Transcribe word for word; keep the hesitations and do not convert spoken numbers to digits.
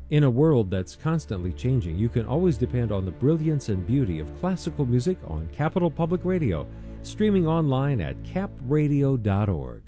In a world that's constantly changing, you can always depend on the brilliance and beauty of classical music on Capital Public Radio, streaming online at cap radio dot org.